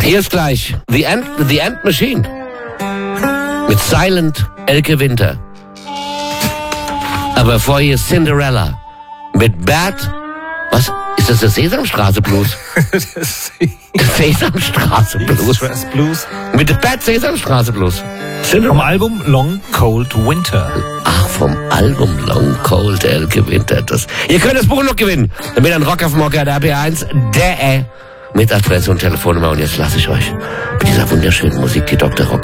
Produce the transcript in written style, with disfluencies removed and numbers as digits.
Hier ist gleich The End Machine mit Silent Elke Winter. Aber vorher Cinderella mit Bad... Was? Ist das der Sesamstraße Blues? Sesamstraße Blues. Mit der Bad Sesamstraße Blues. Vom Album Long Cold Winter. Ach, vom Album Long Cold Elke Winter. Ihr könnt das Buch noch gewinnen. Damit ein Rock auf dem Mocker, der RP1, mit Adresse und Telefonnummer. Und jetzt lasse ich euch mit dieser wunderschönen Musik, die Dr. Rock